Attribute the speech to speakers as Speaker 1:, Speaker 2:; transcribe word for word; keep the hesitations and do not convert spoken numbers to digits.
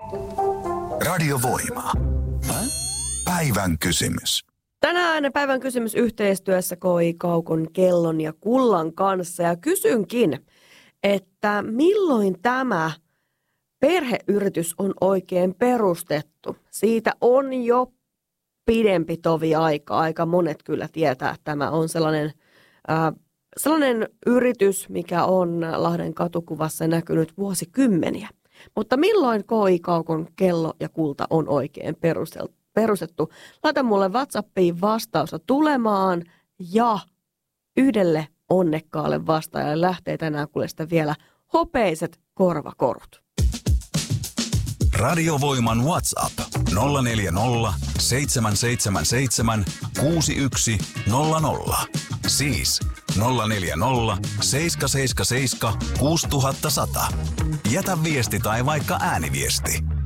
Speaker 1: Radiovoima. Päivän kysymys.
Speaker 2: Tänään päivän kysymys yhteistyössä K I Kaukon Kellon ja Kullan kanssa. Ja kysynkin, että milloin tämä perheyritys on oikein perustettu? Siitä on jo pidempi tovi aika. Aika monet kyllä tietää, että tämä on sellainen, äh, sellainen yritys, mikä on Lahden katukuvassa näkynyt vuosikymmeniä. Mutta milloin K I Kaukon Kello ja Kulta on oikein perusteltu? perustettu. Laita mulle WhatsAppiin vastausta tulemaan ja yhdelle onnekkaalle vastaajalle lähtee tänään kuule sitä vielä hopeiset korvakorut.
Speaker 1: Radiovoiman WhatsApp nolla neljä nolla, seitsemän seitsemän seitsemän, kuusi yksi nolla nolla. Siis nolla neljä nolla, seitsemän seitsemän seitsemän, kuusi nolla nolla. Jätä viesti tai vaikka ääniviesti.